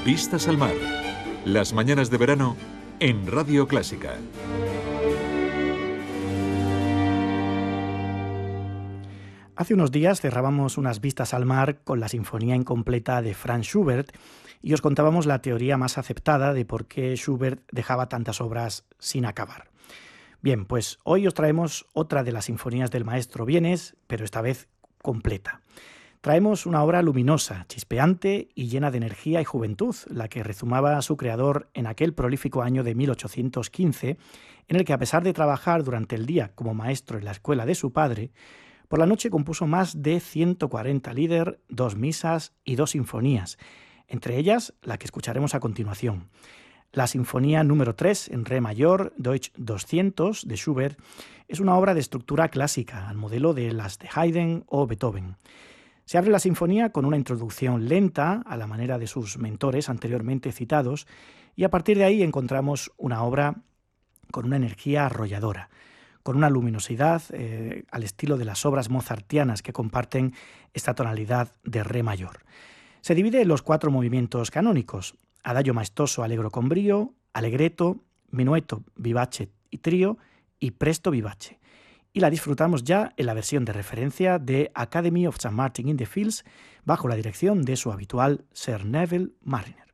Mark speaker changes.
Speaker 1: Vistas al mar. Las mañanas de verano en Radio Clásica.
Speaker 2: Hace unos días cerrábamos unas vistas al mar con la Sinfonía Incompleta de Franz Schubert y os contábamos la teoría más aceptada de por qué Schubert dejaba tantas obras sin acabar. Bien, pues hoy os traemos otra de las sinfonías del maestro Vienes, pero esta vez completa. Traemos una obra luminosa, chispeante y llena de energía y juventud, la que rezumaba a su creador en aquel prolífico año de 1815, en el que a pesar de trabajar durante el día como maestro en la escuela de su padre, por la noche compuso más de 140 lieder, 2 misas y 2 sinfonías, entre ellas la que escucharemos a continuación. La Sinfonía número 3 en re mayor, Deutsch 200, de Schubert, es una obra de estructura clásica, al modelo de las de Haydn o Beethoven. Se abre la sinfonía con una introducción lenta, a la manera de sus mentores anteriormente citados, y a partir de ahí encontramos una obra con una energía arrolladora, con una luminosidad al estilo de las obras mozartianas que comparten esta tonalidad de re mayor. Se divide en los 4 movimientos canónicos: adagio maestoso allegro con brío, allegretto, minueto vivace y trío y presto vivace. Y la disfrutamos ya en la versión de referencia de Academy of St. Martin in the Fields bajo la dirección de su habitual Sir Neville Marriner.